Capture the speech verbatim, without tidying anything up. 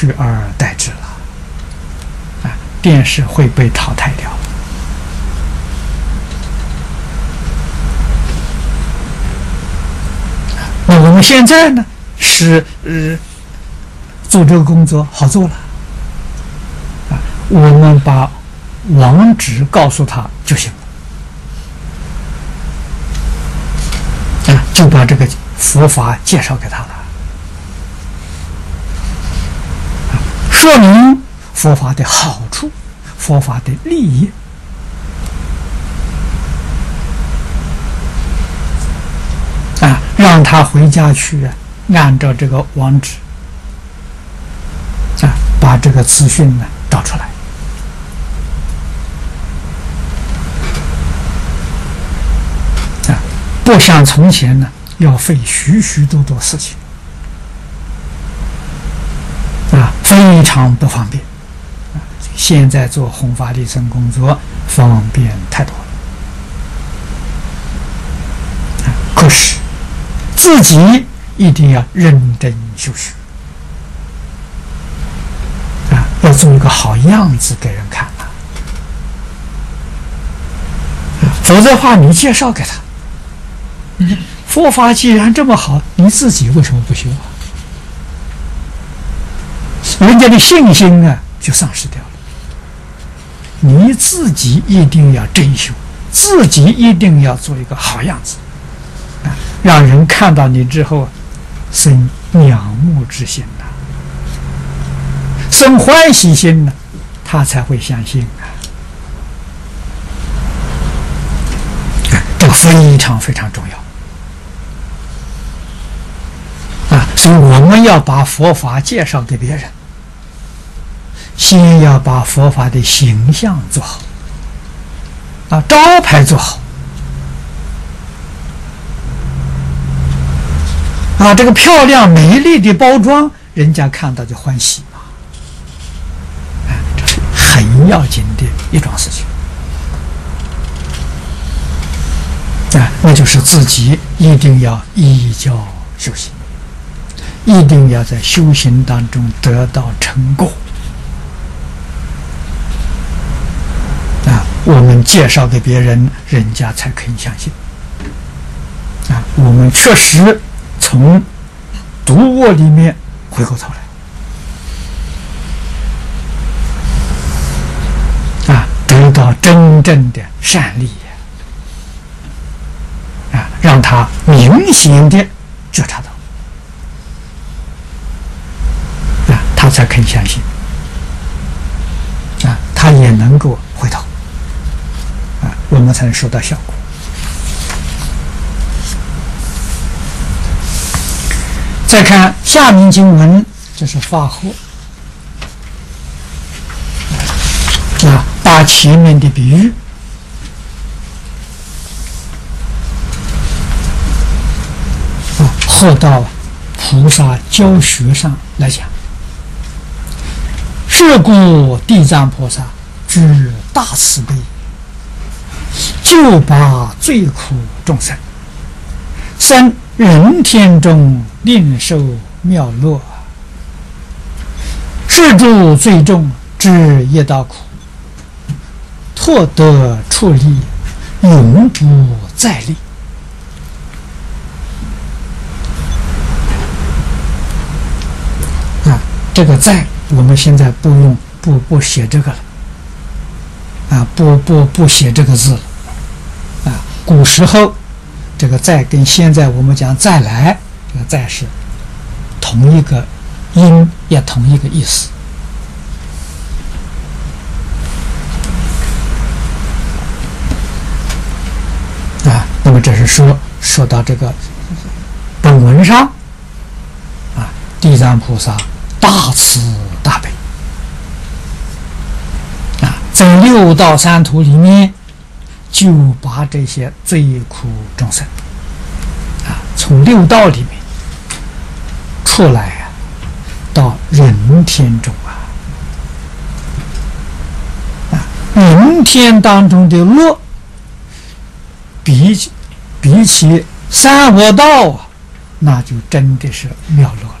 取而代之了，啊，电视会被淘汰掉。那我们现在呢，是呃做这个工作好做了，啊，我们把网址告诉他就行了，啊，就把这个佛法介绍给他了，啊，说明佛法的好处，佛法的利益。啊，让他回家去啊，按照这个网址啊，把这个资讯呢导出来。啊，不像从前呢，要费许许多多事情，啊，非常不方便。啊，现在做弘法利生工作方便太多了。啊，可是自己一定要认真修学，啊，要做一个好样子给人看啊，否则的话，你介绍给他，你佛法既然这么好，你自己为什么不修啊？人家的信心啊就丧失掉了。你自己一定要真修，自己一定要做一个好样子。让人看到你之后生仰慕之心呐，生欢喜心呢，他才会相信啊。这个非常非常重要啊！所以我们要把佛法介绍给别人，先要把佛法的形象做好啊，招牌做好。啊，这个漂亮美丽的包装，人家看到就欢喜嘛。啊，这是很要紧的一桩事情。啊，那就是自己一定要依教修行，一定要在修行当中得到成果。啊，我们介绍给别人，人家才可以相信。啊，我们确实从毒窝里面回过头来，啊，得到真正的善利，啊，让他明显的觉察到，啊，他才可以相信，啊，他也能够回头，啊，我们才能收到效果。再看下面经文，这是法后啊，把前面的比喻啊，后到菩萨教学上来讲。是故地藏菩萨之大慈悲，救拔罪苦众生，生人天中另受妙乐，是诸罪众之业道苦，拓得处理，永不再立。啊，这个再我们现在不用不不写这个了，啊，不不不写这个字了，啊，古时候这个再跟现在我们讲再来，这个再是同一个音，也同一个意思。啊，那么这是说说到这个本文上，啊，地藏菩萨大慈大悲，啊，在六道三途里面救拔这些罪苦众生，啊，从六道里面出来啊，到人天中啊，啊，人天当中的乐，比起比起三恶道啊，那就真的是妙乐。